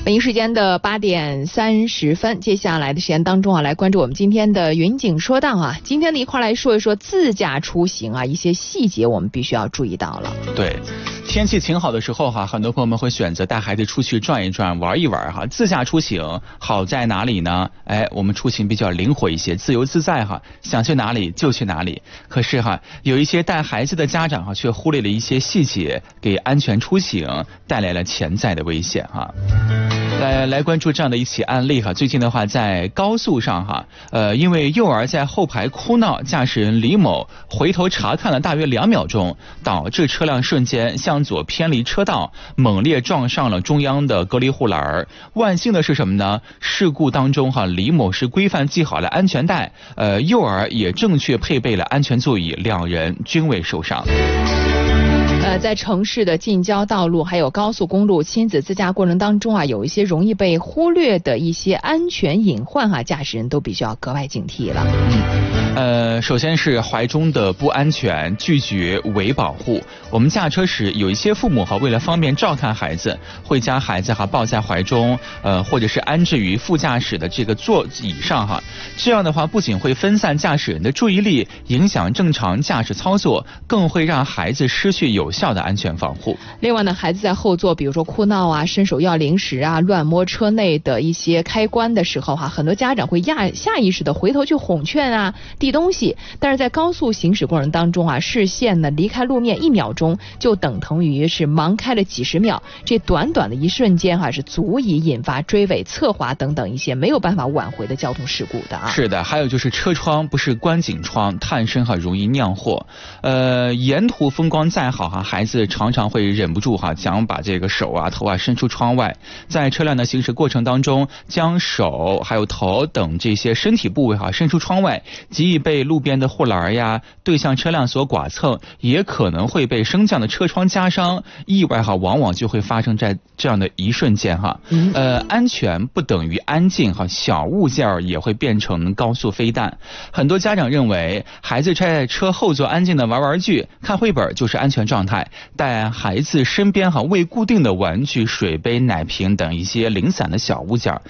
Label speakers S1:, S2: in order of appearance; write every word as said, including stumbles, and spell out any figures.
S1: 北京时间的八点三十分，接下来的时间当中啊，来关注我们今天的云景说档啊。今天呢，一块来说一说自驾出行啊，一些细节我们必须要注意到了。
S2: 对，天气晴好的时候哈，很多朋友们会选择带孩子出去转一转、玩一玩哈。自驾出行好在哪里呢？哎，我们出行比较灵活一些，自由自在哈，想去哪里就去哪里。可是哈，有一些带孩子的家长哈，却忽略了一些细节，给安全出行带来了潜在的危险哈。来来关注这样的一起案例哈，最近的话在高速上哈，呃，因为幼儿在后排哭闹，驾驶人李某回头查看了大约两秒钟，导致车辆瞬间向左偏离车道，猛烈撞上了中央的隔离护栏。万幸的是什么呢？事故当中哈，李某是规范系好了安全带，呃，幼儿也正确配备了安全座椅，两人均未受伤。
S1: 呃，在城市的近郊道路还有高速公路亲子自驾过程当中啊，有一些容易被忽略的一些安全隐患啊，驾驶人都必须要格外警惕了。
S2: 嗯，呃，首先是怀中的不安全，拒绝伪保护。我们驾车时，有一些父母哈，为了方便照看孩子，会将孩子哈抱在怀中，呃，或者是安置于副驾驶的这个座椅上哈。这样的话，不仅会分散驾驶人的注意力，影响正常驾驶操作，更会让孩子失去有效的安全防护。
S1: 另外呢，孩子在后座，比如说哭闹啊、伸手要零食啊、乱摸车内的一些开关的时候哈，很多家长会下下意识的回头去哄劝啊、递东西，但是在高速行驶过程当中啊，视线呢离开路面一秒钟就等同于是盲开了几十秒，这短短的一瞬间哈，是足以引发追尾、侧滑等等一些没有办法挽回的交通事故的啊。
S2: 是的，还有就是车窗不是关紧窗，探身哈容易酿祸。呃，沿途风光再好哈，孩子常常会忍不住哈，想把这个手啊、头啊伸出窗外。在车辆的行驶过程当中，将手还有头等这些身体部位哈伸出窗外，极易被路边的护栏呀、对向车辆所剐蹭，也可能会被升降的车窗夹伤。意外哈，往往就会发生在这样的一瞬间哈。呃，安全不等于安静哈，小物件也会变成高速飞弹。很多家长认为，孩子在车后座安静的玩玩具、看绘本就是安全状态，但孩子身边哈未固定的玩具、水杯、奶瓶等一些零散的小物件，